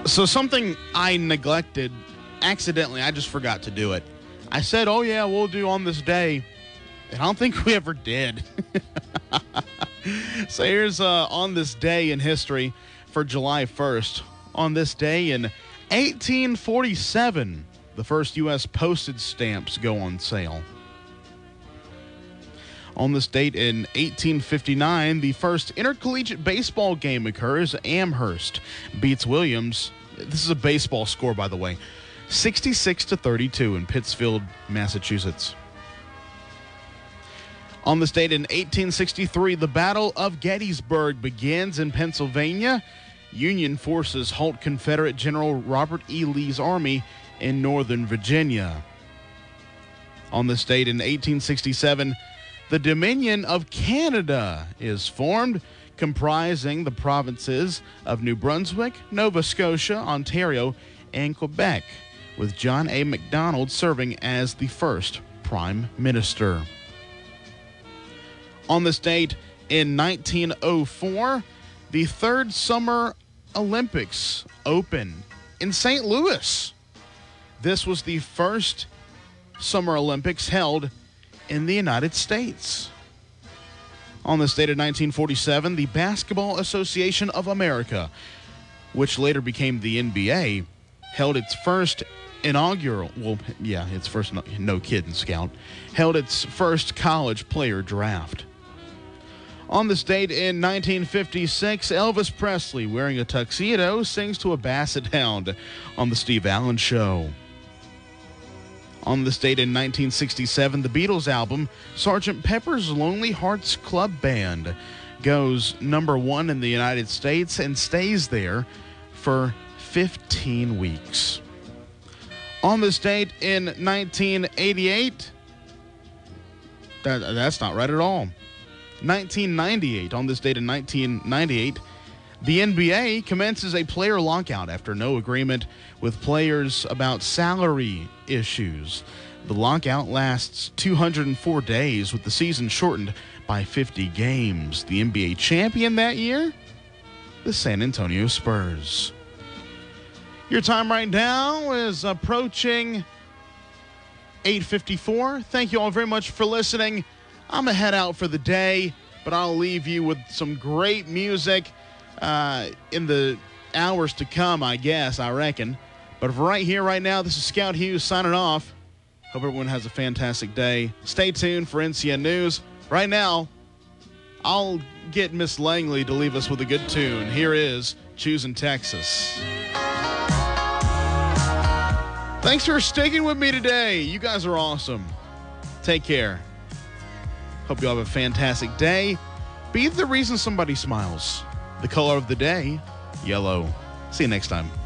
So something I neglected accidentally, I just forgot to do it. I said, oh yeah, we'll do on this day, and I don't think we ever did. So here's on this day in history for July 1st. On this day in 1847, the first U.S. postage stamps go on sale. On this date in 1859, the first intercollegiate baseball game occurs. Amherst beats Williams. This is a baseball score, by the way. 66-32 in Pittsfield, Massachusetts. On this date in 1863, the Battle of Gettysburg begins in Pennsylvania. Union forces halt Confederate General Robert E. Lee's army in Northern Virginia. On this date in 1867, the Dominion of Canada is formed, comprising the provinces of New Brunswick, Nova Scotia, Ontario, and Quebec, with John A. Macdonald serving as the first Prime Minister. On this date in 1904, the third Summer Olympics open in St. Louis. This was the first Summer Olympics held in the United States. On this date of 1947, the Basketball Association of America, which later became the NBA, held its first held its first college player draft. On this date in 1956, Elvis Presley, wearing a tuxedo, sings to a basset hound on The Steve Allen Show. On this date in 1967, the Beatles album, Sgt. Pepper's Lonely Hearts Club Band, goes number one in the United States and stays there for 15 weeks. On this date in 1988, that's not right at all. 1998, on this date in 1998, the NBA commences a player lockout after no agreement with players about salary issues. The lockout lasts 204 days, with the season shortened by 50 games. The NBA champion that year, the San Antonio Spurs. Your time right now is approaching 8:54. Thank you all very much for listening. I'm going to head out for the day, but I'll leave you with some great music in the hours to come, I reckon. But for right here, right now, this is Scout Hughes signing off. Hope everyone has a fantastic day. Stay tuned for NCN News. Right now, I'll get Miss Langley to leave us with a good tune. Here is Choosing Texas. Thanks for sticking with me today. You guys are awesome. Take care. Hope you have a fantastic day. Be the reason somebody smiles. The color of the day, yellow. See you next time.